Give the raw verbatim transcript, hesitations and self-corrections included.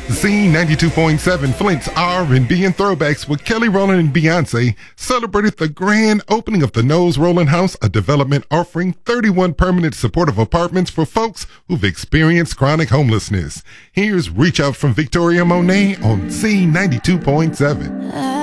Z ninety-two point seven, Flint's R and B and Throwbacks with Kelly Rowland and Beyonce celebrated the grand opening of the Nose Rolling House, a development offering thirty-one permanent supportive apartments for folks who've experienced chronic homelessness. Here's Reach Out from Victoria Monet on Z ninety-two point seven.